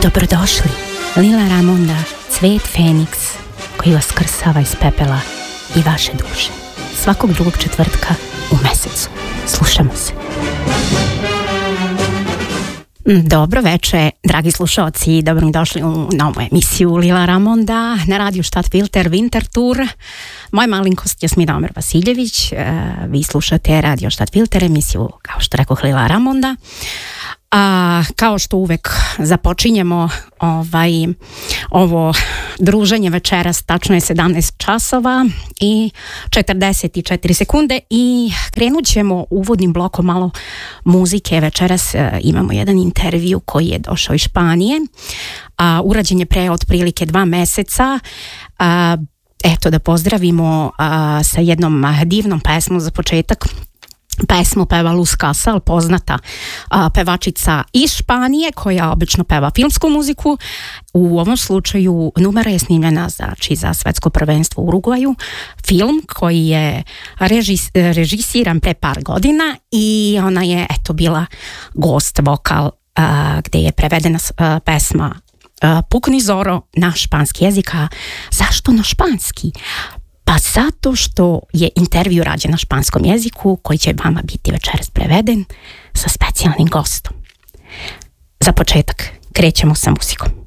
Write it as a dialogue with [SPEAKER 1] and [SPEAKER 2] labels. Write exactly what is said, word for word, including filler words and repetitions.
[SPEAKER 1] Dobrodošli, Lila Ramonda, cvet Feniks koji vas krsava iz pepela i vaše duše. Svakog drugog četvrtka u mesecu. Slušamo se. Dobro veče, dragi slušalci, dobro mi došli u novu emisiju Lila Ramonda na radiju Štat Filter Winter Tour. Moj malinkost je Jasmina Omer Vasiljević, vi slušate radio Štat Filter, emisiju, kao što rekao, Lila Ramonda. A, kao što uvek započinjemo ovaj, ovo druženje večeras, tačno je sedamnaest časova i četrdeset četiri sekunde i krenut ćemo uvodnim blokom malo muzike. Večeras a, imamo jedan intervju koji je došao iz Španije, a, urađen je pre otprilike dva meseca. A, eto da pozdravimo a, sa jednom divnom pesmom za početak. Pesmu peva Luz Casal, poznata a, pevačica iz Španije koja obično peva filmsku muziku. U ovom slučaju numera je snimljena znači, za svetsko prvenstvo u Urugvaju, film koji je režis, režisiran pre par godina i ona je eto bila gost vokal a, gde je prevedena a, pesma a, Pukni Zoro na španski jezik. A zašto na španski? Pa zato što je intervju rađen na španskom jeziku koji će vama biti večeras preveden sa specijalnim gostom. Za početak krećemo sa muzikom.